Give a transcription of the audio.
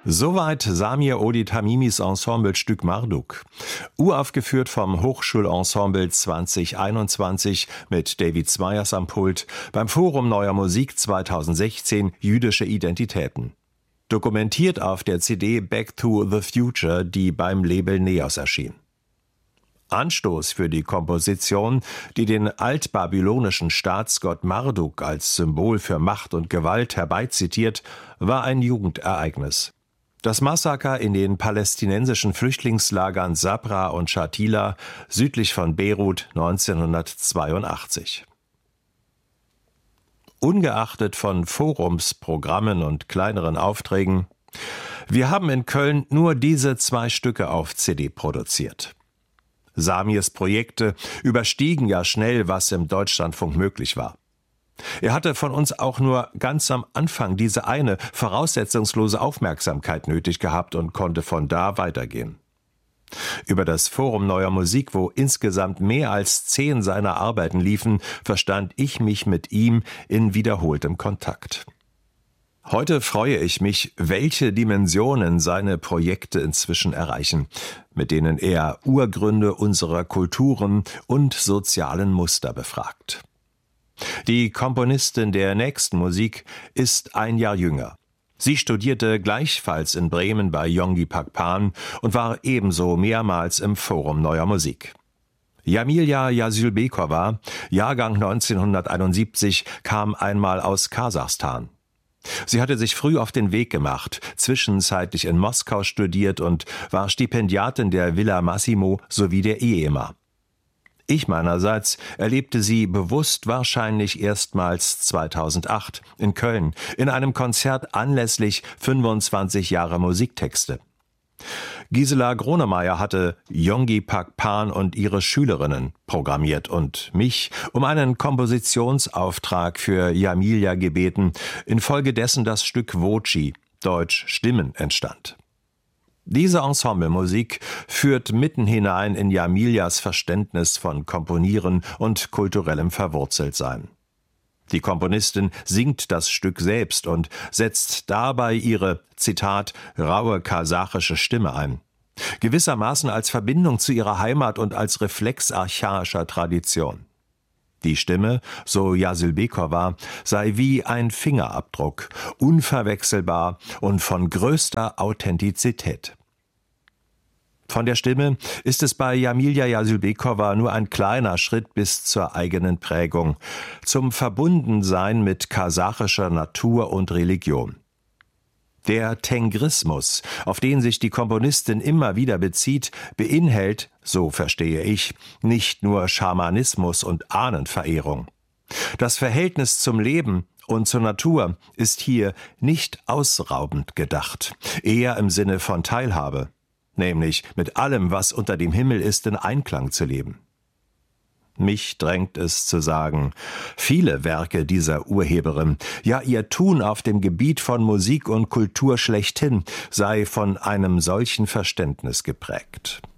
Soweit Samir Odi Tamimis Ensemblestück Marduk. Uraufgeführt vom Hochschulensemble 2021 mit David Swires am Pult beim Forum Neuer Musik 2016 Jüdische Identitäten. Dokumentiert auf der CD Back to the Future, die beim Label Neos erschien. Anstoß für die Komposition, die den altbabylonischen Staatsgott Marduk als Symbol für Macht und Gewalt herbeizitiert, war ein Jugendereignis. Das Massaker in den palästinensischen Flüchtlingslagern Sabra und Shatila südlich von Beirut 1982. Ungeachtet von Forumsprogrammen und kleineren Aufträgen, wir haben in Köln nur diese 2 Stücke auf CD produziert. Samirs Projekte überstiegen ja schnell, was im Deutschlandfunk möglich war. Er hatte von uns auch nur ganz am Anfang diese eine voraussetzungslose Aufmerksamkeit nötig gehabt und konnte von da weitergehen. Über das Forum Neuer Musik, wo insgesamt mehr als 10 seiner Arbeiten liefen, verstand ich mich mit ihm in wiederholtem Kontakt. Heute freue ich mich, welche Dimensionen seine Projekte inzwischen erreichen, mit denen er Urgründe unserer Kulturen und sozialen Muster befragt. Die Komponistin der nächsten Musik ist ein Jahr jünger. Sie studierte gleichfalls in Bremen bei Yonggi Pakpan und war ebenso mehrmals im Forum Neuer Musik. Jamilja Jasylbekova, Jahrgang 1971, kam einmal aus Kasachstan. Sie hatte sich früh auf den Weg gemacht, zwischenzeitlich in Moskau studiert und war Stipendiatin der Villa Massimo sowie der IEMA. Ich meinerseits erlebte sie bewusst wahrscheinlich erstmals 2008 in Köln in einem Konzert anlässlich 25 Jahre Musiktexte. Gisela Gronemeyer hatte Yonggi Pakpan und ihre Schülerinnen programmiert und mich um einen Kompositionsauftrag für Jamilja gebeten, infolgedessen das Stück Voci, Deutsch Stimmen, entstand. Diese Ensemblemusik führt mitten hinein in Jamiljas Verständnis von Komponieren und kulturellem Verwurzeltsein. Die Komponistin singt das Stück selbst und setzt dabei ihre, Zitat, raue kasachische Stimme ein. Gewissermaßen als Verbindung zu ihrer Heimat und als Reflex archaischer Tradition. Die Stimme, so Jasylbekova, sei wie ein Fingerabdruck, unverwechselbar und von größter Authentizität. Von der Stimme ist es bei Jamilja Jasylbekova nur ein kleiner Schritt bis zur eigenen Prägung, zum Verbundensein mit kasachischer Natur und Religion. Der Tengrismus, auf den sich die Komponistin immer wieder bezieht, beinhaltet, so verstehe ich, nicht nur Schamanismus und Ahnenverehrung. Das Verhältnis zum Leben und zur Natur ist hier nicht ausraubend gedacht, eher im Sinne von Teilhabe, nämlich mit allem, was unter dem Himmel ist, in Einklang zu leben. Mich drängt es zu sagen, viele Werke dieser Urheberin, ja ihr Tun auf dem Gebiet von Musik und Kultur schlechthin, sei von einem solchen Verständnis geprägt.